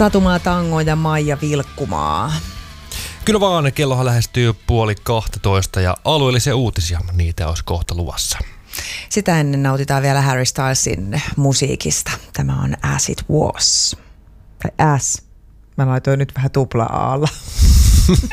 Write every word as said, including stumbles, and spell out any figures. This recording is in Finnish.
Satumaa Tango ja Maija Vilkkumaa. Kyllä vaan, kellohan lähestyy puoli kahtatoista ja alueellisia uutisia, niitä olisi kohta luvassa. Sitä ennen nautitaan vielä Harry Stylesin musiikista. Tämä on As It Was. Tai As. Mä laitoin nyt vähän tupla-aalla.